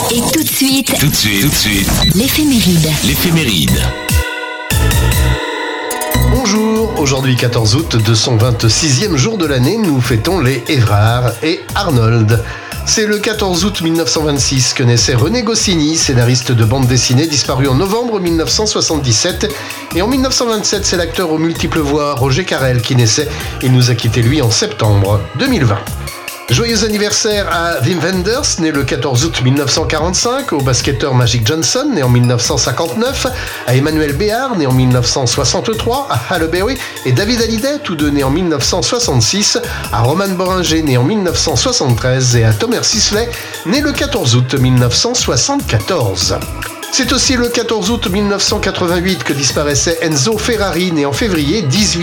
Et tout de suite, l'éphéméride. Bonjour, aujourd'hui 14 août, 226e jour de l'année, nous fêtons les Évrard et Arnold. C'est le 14 août 1926 que naissait René Goscinny, scénariste de bande dessinée disparu en novembre 1977. Et en 1927, c'est l'acteur aux multiples voix Roger Carrel qui naissait. Il nous a quitté lui en septembre 2020. Joyeux anniversaire à Wim Wenders, né le 14 août 1945, au basketteur Magic Johnson, né en 1959, à Emmanuel Béard, né en 1963, à Halle Berry et David Hallyday, tous deux nés en 1966, à Roman Boringer, né en 1973, et à Thomas Sisley, né le 14 août 1974. C'est aussi le 14 août 1988 que disparaissait Enzo Ferrari, né en février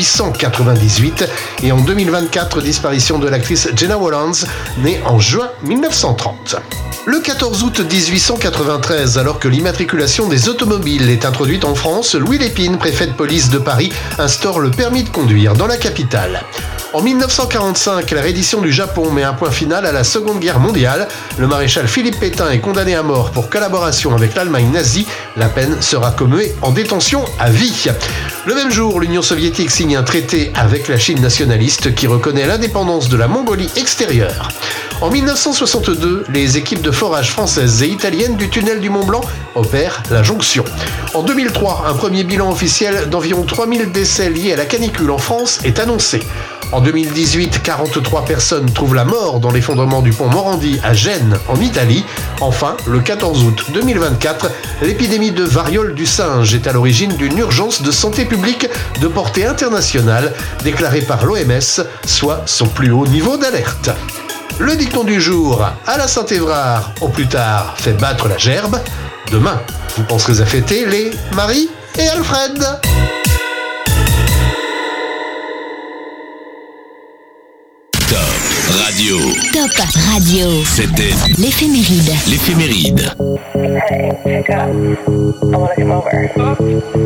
1898, et en 2024, disparition de l'actrice Gena Rowlands, née en juin 1930. Le 14 août 1893, alors que l'immatriculation des automobiles est introduite en France, Louis Lépine, préfet de police de Paris, instaure le permis de conduire dans la capitale. En 1945, la reddition du Japon met un point final à la Seconde Guerre mondiale. Le maréchal Philippe Pétain est condamné à mort pour collaboration avec l'Allemagne nazie. La peine sera commuée en détention à vie. Le même jour, l'Union soviétique signe un traité avec la Chine nationaliste qui reconnaît l'indépendance de la Mongolie extérieure. En 1962, les équipes de forage françaises et italiennes du tunnel du Mont Blanc opèrent la jonction. En 2003, un premier bilan officiel d'environ 3000 décès liés à la canicule en France est annoncé. En 2018, 43 personnes trouvent la mort dans l'effondrement du pont Morandi à Gênes, en Italie. Enfin, le 14 août 2024, l'épidémie de variole du singe est à l'origine d'une urgence de santé publique de portée internationale, déclarée par l'OMS, soit son plus haut niveau d'alerte. Le dicton du jour, à la Saint-Évrard, au plus tard, fait battre la gerbe. Demain, vous penserez à fêter les Marie et Alfred. Top Radio. C'était l'éphéméride. l'éphéméride. Hey, pick up. I wanna come over.